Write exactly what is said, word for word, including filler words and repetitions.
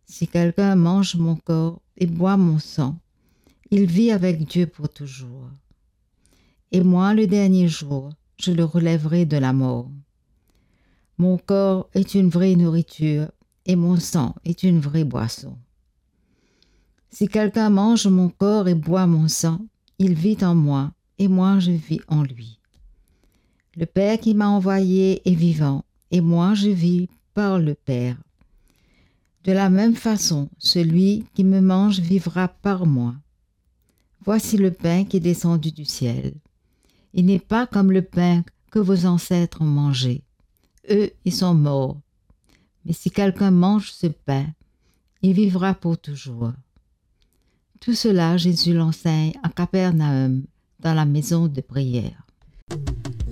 Si quelqu'un mange mon corps et boit mon sang, il vit avec Dieu pour toujours. Et moi, le dernier jour, je le relèverai de la mort. Mon corps est une vraie nourriture et mon sang est une vraie boisson. Si quelqu'un mange mon corps et boit mon sang, il vit en moi et moi je vis en lui. Le Père qui m'a envoyé est vivant et moi je vis par le Père. De la même façon, celui qui me mange vivra par moi. Voici le pain qui est descendu du ciel. Il n'est pas comme le pain que vos ancêtres ont mangé. Eux, ils sont morts. Mais si quelqu'un mange ce pain, il vivra pour toujours. Tout cela, Jésus l'enseigne à Capernaum, dans la maison de prière.